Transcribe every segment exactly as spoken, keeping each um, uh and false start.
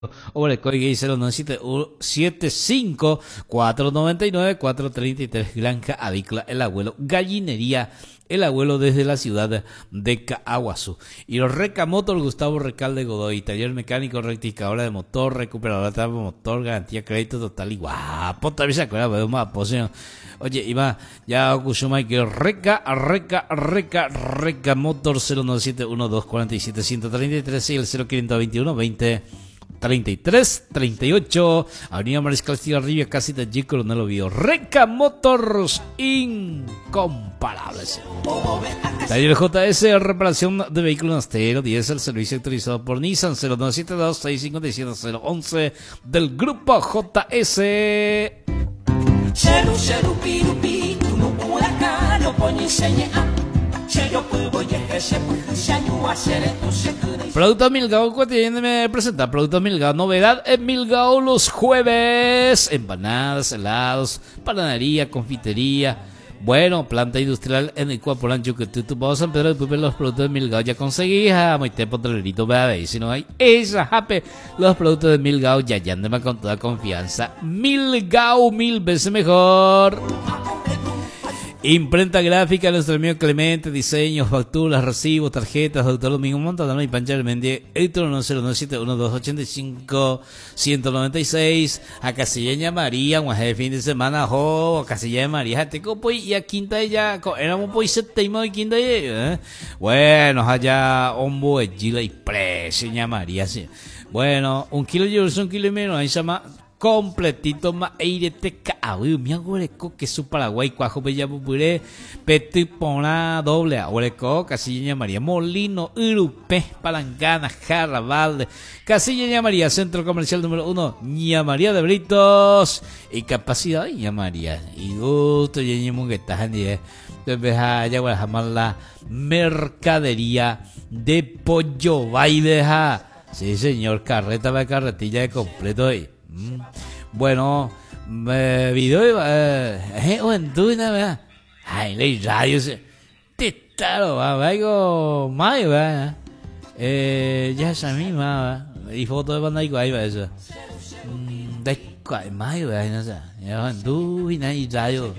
o el código cero nueve siete cinco cuatro nueve nueve cuatro tres tres. Granja Avícola El Abuelo, gallinería El Abuelo desde la ciudad de Caaguazú. Y los Recamotor Gustavo Recalde Godoy, taller mecánico, rectificadora de motor, recuperadora de motor, garantía, crédito total y guapo. También se acuerda de una posición. Oye, Iba, ya Okushuma y que Reca, Reca, Reca, Reca Motor cero nueve siete uno dos cuatro siete uno cero tres tres y el cero quinientos veintiuno veinte treinta y tres treinta y ocho. Avenida Mariscal Estigarribia, casi de allí Coronel Oviedo. Reca Motors, incomparables. Taller J S, reparación de vehículos Astero diésel, servicio autorizado por Nissan. Cero nueve siete dos seis cinco siete cero once del grupo J S. Productos Milgao Cotidiano me presenta Productos Milgao, novedad en Milgao los jueves: empanadas, helados, panadería, confitería. Bueno, planta industrial en el Cuapolancho que tú vas a San Pedro de Pupe. Los productos de Milgao ya conseguí, a muy tiempo trailerito, vea, y si no hay esa jape, los productos de Milgao ya yándeme con toda confianza. Milgao, mil veces mejor. Imprenta gráfica, nuestro amigo Clemente, diseños, facturas, recibos, tarjetas, doctor Domingo Montalbán y Pancha Mendier, Héctor cero nueve siete uno dos ocho cinco uno nueve seis, a Casilla María, guaje de fin de semana, jo, a Casilla de María, te copo y a Quinta ya, éramos pues setimo y Quinta ya, bueno, allá, hombo, gila y precio, María, sí. Bueno, un kilo de un kilo y menos, ahí se llama completito ma aire te caui mi aguareco que su Paraguay cuajo bella pupure peti pona doble aguareco Casilla María Molino Urupé Palangana Jarrabal Casilla María Centro Comercial número uno Ña María de Britos y capacidad Ña María y gusto y munguetas en entonces ya voy a llamar la mercadería de pollo baideja. Sí señor, carreta para carretilla de completo ahí. Mm. Bueno, eh, video eh, o en tu nada, ay, ley radios, te taro, va, algo más, va, eh, ya esa misma, y foto de banda y guay, va eso, de cuál más, va, no sé, ya en tu y nada y radios.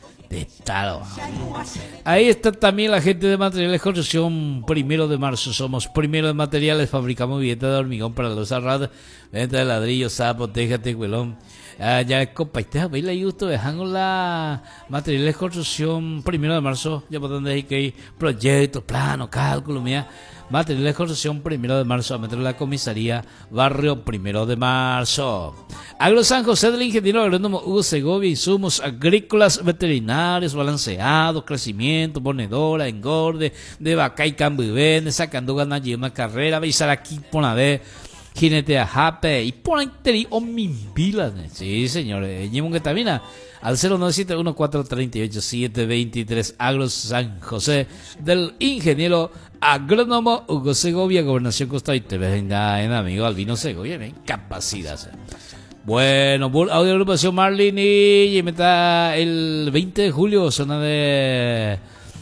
Ahí está también la gente de Materiales Construcción. Primero de marzo somos Primero de Materiales, fabricamos vivienda de hormigón para los arrados, venta de ladrillos, sapo, teja, tehuelón. Ah, ya compa, y te veis la gusto dejando la Materiales Construcción. Primero de marzo, ya por donde hay que ir, proyectos, plano, cálculo, mía. Materiales de Construcción, Primero de marzo, a metro de la comisaría, barrio Primero de marzo. Agro San José del ingeniero agrónomo Hugo Segovia, insumos agrícolas, veterinarios, balanceados, crecimiento, ponedora, engorde, de vaca y cambivene, sacando ganas de una carrera, beisar aquí por la vez, jinete a jape, y por ahí o min pilas, sí señores, llevo que también al cero nueve siete uno cuatro tres ocho siete dos tres. Agro San José del ingeniero agrónomo Hugo Segovia, Gobernación Costa Rica. Venga, en amigo Albino Segovia, ven, capacidad. Bueno, audio agrupación Marlini, y meta el veinte de julio, zona de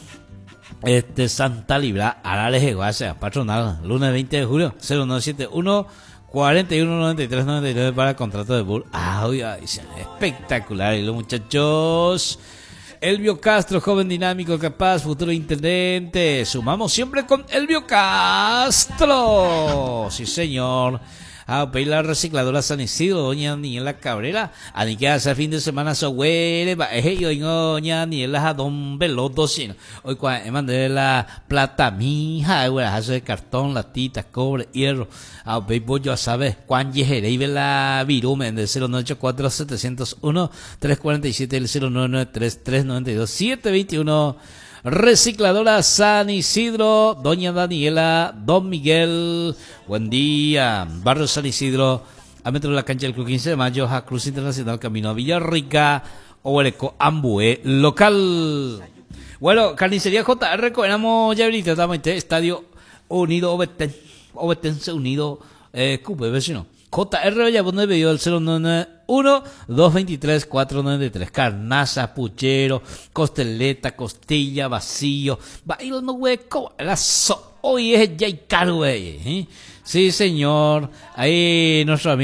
este Santa Libra, Arales de Guasa, patronal, lunes veinte de julio, cero nueve siete uno cuarenta y uno noventa y tres noventa y nueve para contrato de Bull. Audio, espectacular, y los muchachos. Elvio Castro, joven dinámico, capaz, futuro intendente. Sumamos siempre con Elvio Castro. Sí, señor. A pedir la recicladora San Isidro, doña Daniela Cabrera. A ni que hace fin de semana so huele, va, eh, yo, doña Daniela, a don Veloto, sino. Hoy, cuando mandé la plata mija, güey, hace de cartón, latitas, cobre, hierro. A pedir pollo, a saber, cuán llegaré y ve la virumen del cero nueve ocho cuatro siete cero uno tres cuatro siete, el cero nueve nueve tres tres nueve dos siete dos uno. Recicladora San Isidro, doña Daniela, don Miguel, buen día. Barrio San Isidro, a metro de la cancha del Club quince de mayo, a Cruz Internacional, camino a Villarrica, Oreco, Ambué, local. Bueno, carnicería J R, éramos ya ahorita, estamos en Estadio Unido Obeten, Obetense Unido, eh, Cupe, vecino. J R ya pone pedido el cero nueve uno dos dos tres cuatro nueve tres. Carnaza, puchero, costeleta, costilla, vacío, bailo no hueco, lazo. hoy es ya caro, güey. ¿eh? Sí, señor. Ahí nuestro amigo